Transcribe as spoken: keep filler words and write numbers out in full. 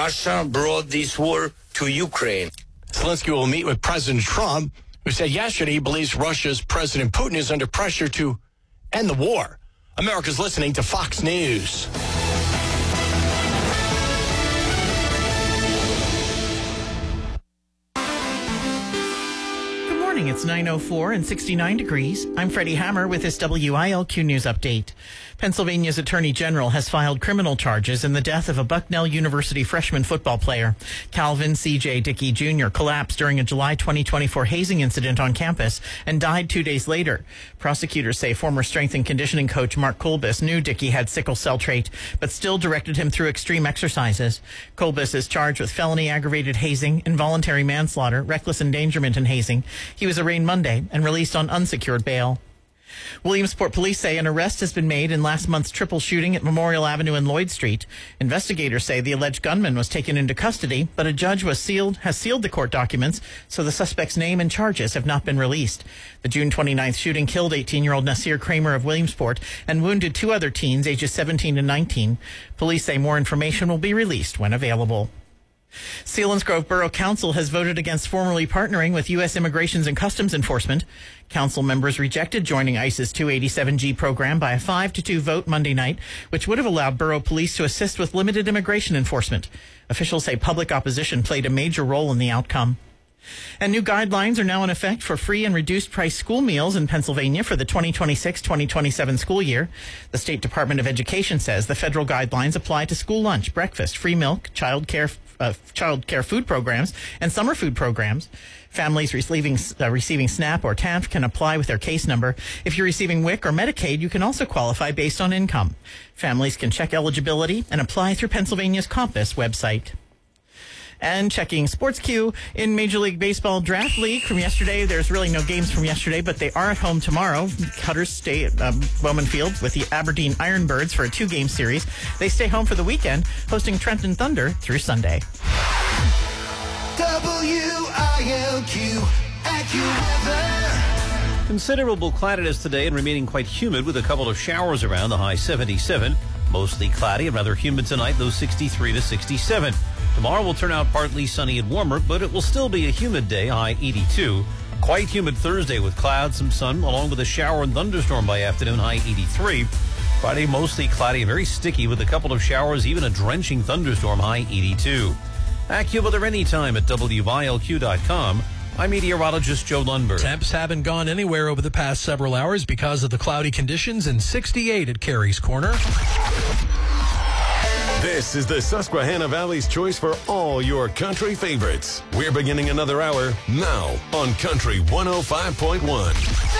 Russia brought this war to Ukraine. Zelensky will meet with President Trump, who said yesterday he believes Russia's President Putin is under pressure to end the war. America's listening to Fox News. It's nine oh four and sixty-nine degrees. I'm Freddie Hammer with this W I L Q News Update. Pennsylvania's Attorney General has filed criminal charges in the death of a Bucknell University freshman football player. Calvin C J Dickey Junior collapsed during a July twenty twenty-four hazing incident on campus and died two days later. Prosecutors say former strength and conditioning coach Mark Kolbus knew Dickey had sickle cell trait, but still directed him through extreme exercises. Kolbus is charged with felony aggravated hazing, involuntary manslaughter, reckless endangerment, and hazing. He was arraigned Monday and released on unsecured bail. Williamsport police say an arrest has been made in last month's triple shooting at Memorial Avenue and Lloyd Street. Investigators say the alleged gunman was taken into custody, but a judge was sealed, has sealed the court documents, so the suspect's name and charges have not been released. The June twenty-ninth shooting killed eighteen-year-old Nasir Kramer of Williamsport and wounded two other teens ages seventeen and nineteen. Police say more information will be released when available. Selinsgrove Borough Council has voted against formally partnering with U S Immigrations and Customs Enforcement. Council members rejected joining ICE's two eighty-seven G program by a five to two vote Monday night, which would have allowed borough police to assist with limited immigration enforcement. Officials say public opposition played a major role in the outcome. And new guidelines are now in effect for free and reduced price school meals in Pennsylvania for the twenty twenty-six twenty twenty-seven school year. The State Department of Education says the federal guidelines apply to school lunch, breakfast, free milk, child care, uh, child care food programs, and summer food programs. Families receiving uh, receiving SNAP or T A N F can apply with their case number. If you're receiving W I C or Medicaid, you can also qualify based on income. Families can check eligibility and apply through Pennsylvania's Compass website. And checking Sports Q in Major League Baseball Draft League from yesterday. There's really no games from yesterday, but they are at home tomorrow. Cutters stay at um, Bowman Field with the Aberdeen Ironbirds for a two-game series. They stay home for the weekend, hosting Trenton Thunder through Sunday. W I L Q AccuWeather. Considerable cloudiness today and remaining quite humid with a couple of showers around, the high seventy-seven. Mostly cloudy and rather humid tonight, low sixty-three to sixty-seven. Tomorrow will turn out partly sunny and warmer, but it will still be a humid day, high eighty-two. Quite humid Thursday with clouds, some sun, along with a shower and thunderstorm by afternoon, high eighty-three. Friday, mostly cloudy and very sticky with a couple of showers, even a drenching thunderstorm, high eighty-two. AccuWeather anytime at W I L Q dot com. I'm meteorologist Joe Lundberg. Temps haven't gone anywhere over the past several hours because of the cloudy conditions, and sixty-eight at Carey's Corner. This is the Susquehanna Valley's choice for all your country favorites. We're beginning another hour now on Country one oh five point one.